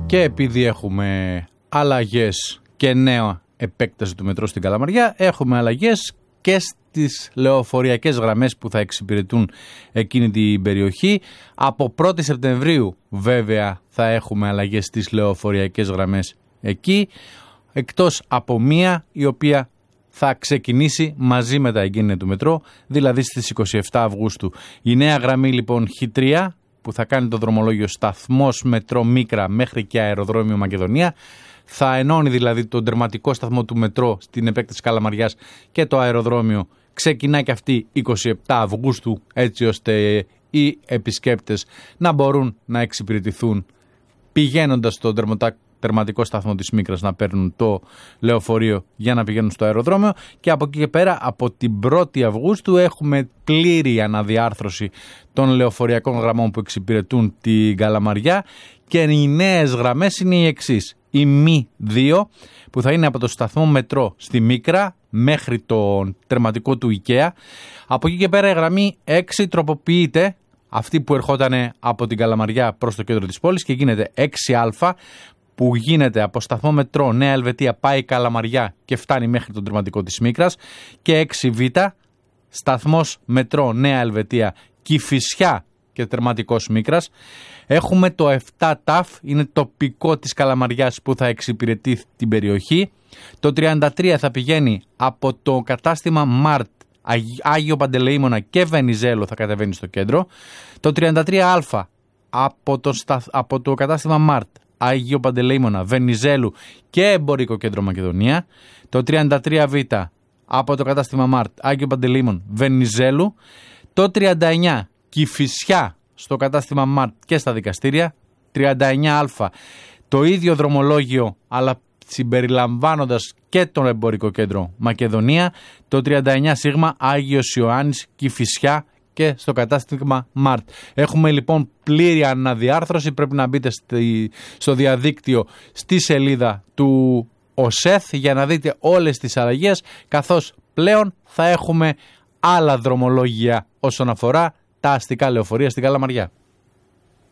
Και επειδή έχουμε αλλαγές και νέα επέκταση του μετρό στην Καλαμαριά, έχουμε αλλαγές και στις λεωφοριακές γραμμές που θα εξυπηρετούν εκείνη την περιοχή. Από 1η Σεπτεμβρίου βέβαια θα έχουμε αλλαγές στις λεωφοριακές γραμμές εκεί, εκτός από μία η οποία θα ξεκινήσει μαζί με τα εγκίνητα του μετρό, δηλαδή στις 27 Αυγούστου. Η νέα γραμμή λοιπόν Χ3 που θα κάνει το δρομολόγιο σταθμός μετρό Μίκρα μέχρι και αεροδρόμιο Μακεδονία, θα ενώνει δηλαδή τον τερματικό σταθμό του μετρό στην επέκταση Καλαμαριάς και το αεροδρόμιο. Ξεκινάει και αυτή 27 Αυγούστου, έτσι ώστε οι επισκέπτες να μπορούν να εξυπηρετηθούν πηγαίνοντας στον τερματικό σταθμό της Μίκρας, να παίρνουν το λεωφορείο για να πηγαίνουν στο αεροδρόμιο. Και από εκεί και πέρα, από την 1η Αυγούστου, έχουμε πλήρη αναδιάρθρωση των λεωφοριακών γραμμών που εξυπηρετούν την Καλαμαριά. Και οι νέες γραμμές είναι οι εξής. Η Μη 2 που θα είναι από το σταθμό μετρό στη Μίκρα μέχρι το τερματικό του IKEA. Από εκεί και πέρα η γραμμή 6 τροποποιείται, αυτή που ερχόταν από την Καλαμαριά προς το κέντρο της πόλης, και γίνεται 6α που γίνεται από σταθμό μετρό Νέα Ελβετία, πάει Καλαμαριά και φτάνει μέχρι τον τερματικό της Μίκρας, και 6β σταθμός μετρό Νέα Ελβετία, Κηφισιά και τερματικός Μίκρας. Έχουμε το 7 ΤΑΦ, είναι τοπικό της Καλαμαριάς που θα εξυπηρετεί την περιοχή. Το 33 θα πηγαίνει από το κατάστημα Μαρτ, Άγιο Παντελεήμονα και Βενιζέλο, θα κατεβαίνει στο κέντρο. Το 33α από το κατάστημα Μαρτ, Άγιο Παντελεήμονα, Βενιζέλου και Εμπορικό Κέντρο Μακεδονία. Το 33β από το κατάστημα Μαρτ, Άγιο Παντελεήμων, Βενιζέλου. Το 39 Κηφισιά στο κατάστημα Μαρτ και στα δικαστήρια. 39α το ίδιο δρομολόγιο αλλά συμπεριλαμβάνοντας και τον Εμπορικό Κέντρο Μακεδονία. Το 39 Σίγμα Άγιος Ιωάννης, Κηφισιά και στο κατάστημα Μαρτ. Έχουμε λοιπόν πλήρη αναδιάρθρωση. Πρέπει να μπείτε στο διαδίκτυο στη σελίδα του ΟΣΕΘ για να δείτε όλες τις αλλαγές, καθώς πλέον θα έχουμε άλλα δρομολόγια όσον αφορά τα αστικά λεωφορεία στην Καλαμαριά.